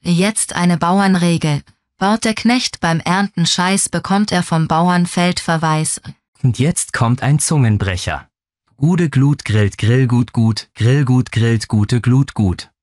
Jetzt eine Bauernregel. Baut der Knecht beim Ernten Scheiß, bekommt er vom Bauern Feldverweis. Und jetzt kommt ein Zungenbrecher. Gude Glut grillt Grillgut gut, Grillgut grillt gute Glut gut.